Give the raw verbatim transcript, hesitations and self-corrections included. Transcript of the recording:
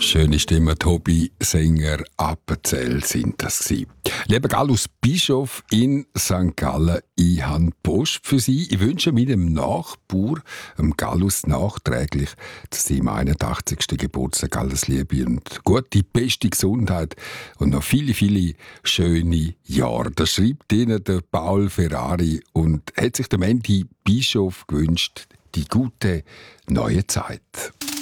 Schöne Stimme, Tobi Sänger, Appenzell sind das gewesen. Lieber Gallus Bischof in Sankt Gallen, ich habe Post für Sie. Ich wünsche meinem Nachbar, dem Gallus, nachträglich zu seinem einundachtzigsten Geburtstag alles Liebe und gute, beste Gesundheit und noch viele, viele schöne Jahre. Das schreibt Ihnen der Paul Ferrari und hat sich der Mandy Bischof gewünscht, die gute neue Zeit.